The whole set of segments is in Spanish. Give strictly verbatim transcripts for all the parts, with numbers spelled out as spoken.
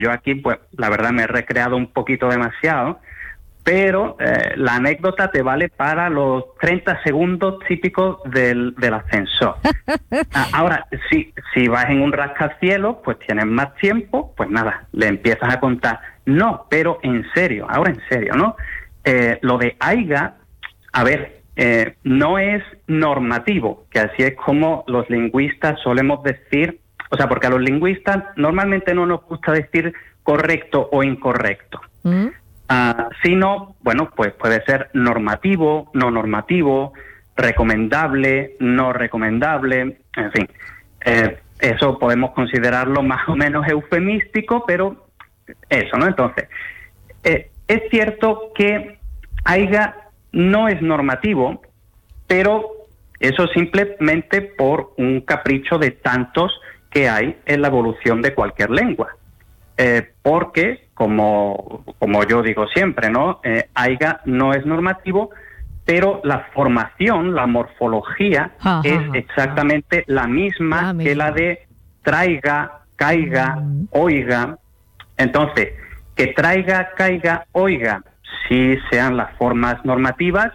Yo aquí, pues, la verdad me he recreado un poquito demasiado, pero eh, la anécdota te vale para los treinta segundos típicos del, del ascensor. Ahora, si, si vas en un rascacielos, pues tienes más tiempo, pues nada, le empiezas a contar. No, pero en serio, ahora en serio, ¿no? Eh, lo de aiga, a ver, eh, no es normativo, que así es como los lingüistas solemos decir, o sea, porque a los lingüistas normalmente no nos gusta decir correcto o incorrecto. ¿Mm? Uh, sino, bueno, pues puede ser normativo, no normativo, recomendable, no recomendable, en fin. Eh, eso podemos considerarlo más o menos eufemístico, pero eso, ¿no? Entonces, eh, es cierto que aiga no es normativo, pero eso simplemente por un capricho de tantos que hay en la evolución de cualquier lengua. Eh, porque, como, como yo digo siempre, ¿no? Eh, aiga no es normativo, pero la formación, la morfología, ajá, es exactamente ajá. la misma la que la de traiga, caiga, mm. oiga. Entonces, que traiga, caiga, oiga, sí sean las formas normativas,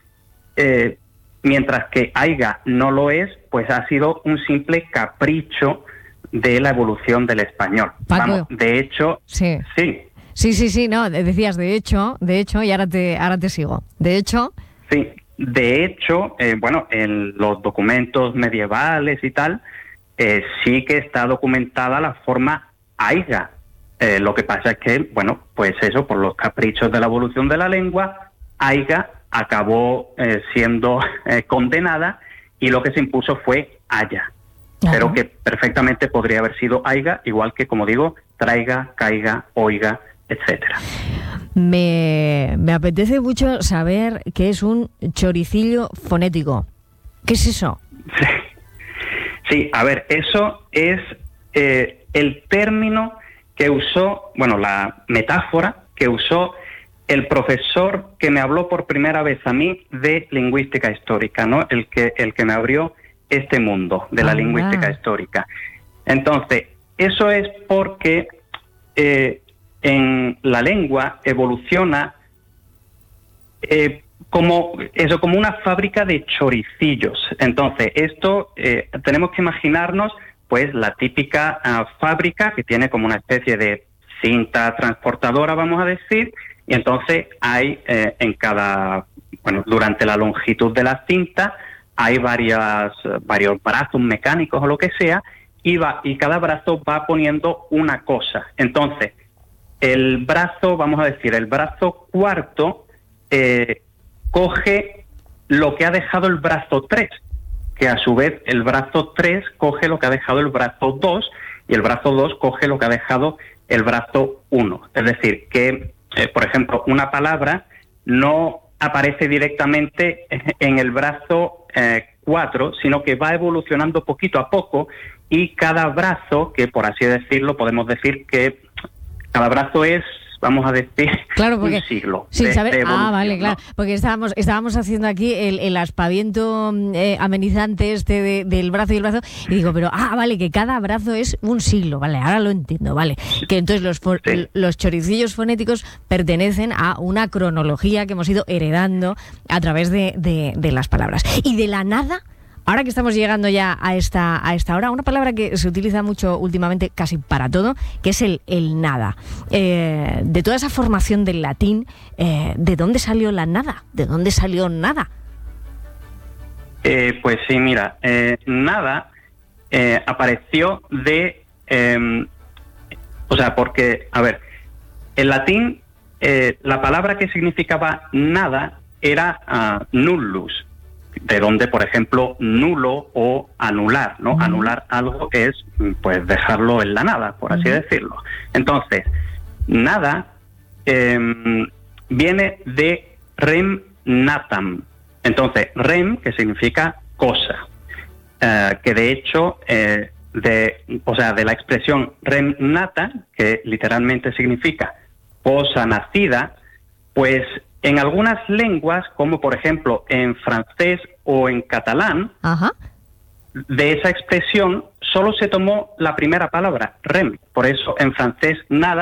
eh, mientras que aiga no lo es, pues ha sido un simple capricho de la evolución del español. Paco, Vamos, de hecho, sí. sí. Sí, sí, sí, no, decías de hecho, de hecho, y ahora te, ahora te sigo. De hecho. Sí, de hecho, eh, bueno, en los documentos medievales y tal, eh, sí que está documentada la forma aiga. Eh, lo que pasa es que, bueno, pues eso, por los caprichos de la evolución de la lengua, aiga acabó eh, siendo eh, condenada y lo que se impuso fue aya. Pero que perfectamente podría haber sido aiga, igual que, como digo, traiga, caiga, oiga, etcétera. Me, me apetece mucho saber qué es un choricillo fonético. ¿Qué es eso? Sí, sí, a ver, eso es eh, el término que usó, bueno, la metáfora que usó el profesor que me habló por primera vez a mí de lingüística histórica, ¿no? El que, el que me abrió este mundo de la ah, lingüística histórica. Entonces, eso es porque eh, en la lengua evoluciona eh, como eso, como una fábrica de choricillos. Entonces, esto eh, tenemos que imaginarnos pues la típica uh, fábrica que tiene como una especie de cinta transportadora, vamos a decir, y entonces hay eh, en cada, bueno, durante la longitud de la cinta hay varias, varios brazos mecánicos o lo que sea, y, va, y cada brazo va poniendo una cosa. Entonces, el brazo, vamos a decir, el brazo cuarto eh, coge lo que ha dejado el brazo tres, que a su vez el brazo tres coge lo que ha dejado el brazo dos, y el brazo dos coge lo que ha dejado el brazo uno. Es decir, que, eh, por ejemplo, una palabra no aparece directamente en el brazo eh, cuatro, sino que va evolucionando poquito a poco, y cada brazo, que por así decirlo, podemos decir que cada brazo es, vamos a decir, claro, porque, un siglo. Sin de, saber, de ah, vale, ¿no? claro, porque estábamos, estábamos haciendo aquí el, el aspaviento eh, amenizante este de, del brazo y el brazo, y digo, pero, ah, vale, que cada brazo es un siglo, vale, ahora lo entiendo, vale, que entonces los, sí. los choricillos fonéticos pertenecen a una cronología que hemos ido heredando a través de, de, de las palabras. Y de la nada, ahora que estamos llegando ya a esta, a esta hora, una palabra que se utiliza mucho últimamente casi para todo, que es el, el nada. Eh, de toda esa formación del latín, eh, ¿de dónde salió la nada? ¿De dónde salió nada? Eh, pues sí, mira, eh, nada eh, apareció de... Eh, o sea, porque, a ver, en latín eh, la palabra que significaba nada era uh, nullus, de donde, por ejemplo, nulo o anular, ¿no? Uh-huh. Anular algo es, pues, dejarlo en la nada, por así uh-huh. decirlo. Entonces, nada eh, viene de rem natam. Entonces, rem, que significa cosa, eh, que de hecho, eh, de, o sea, de la expresión rem nata, que literalmente significa cosa nacida, pues en algunas lenguas, como por ejemplo en francés o en catalán, Ajá. de esa expresión solo se tomó la primera palabra, rem. Por eso en francés nada